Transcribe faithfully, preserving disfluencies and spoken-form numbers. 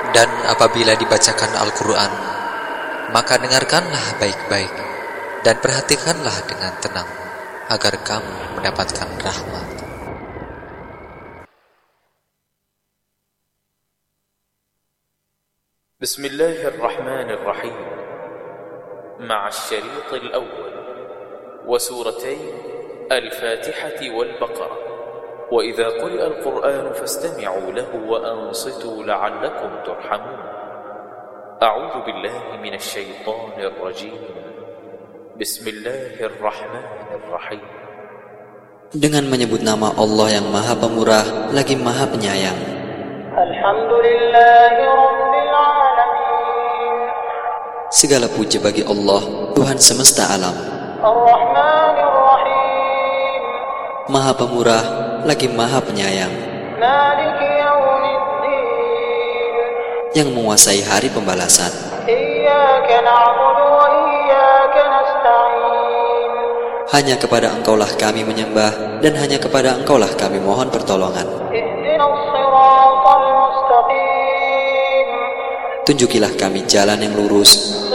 Dan apabila dibacakan Al-Quran, maka dengarkanlah baik-baik dan perhatikanlah dengan tenang, agar kamu mendapatkan rahmat. Bismillahirrahmanirrahim. Ma'a syariq al-awwal wa suratay al-Fatihah wal-Baqarah. Wa idza quri'a al-Qur'an fastami'u lahu wa ansitu la'allakum turhamun. A'udzu billahi minasy syaithanir rajim. Bismillahirrahmanirrahim. Dengan menyebut nama Allah yang Maha Pemurah lagi Maha Penyayang. Alhamdulillahi Rabbil Alamin. Segala puji bagi Allah, Tuhan semesta alam. Ar-Rahmanir Rahim. Maha Pemurah lagi Maha Penyayang, Maliki Yaumiddin. yang menguasai hari pembalasan. Iyyaka na'budu wa iyyaka nasta'in. Hanya kepada Engkaulah kami menyembah, dan hanya kepada Engkaulah kami mohon pertolongan. Ihdinas siratal mustaqim. Tunjukilah kami jalan yang lurus.